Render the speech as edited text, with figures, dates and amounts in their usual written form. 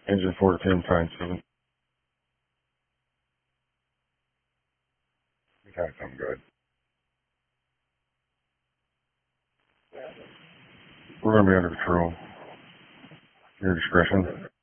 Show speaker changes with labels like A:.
A: Engine 410, fine 7. Okay, I'm good. We're going to be under control. Your discretion.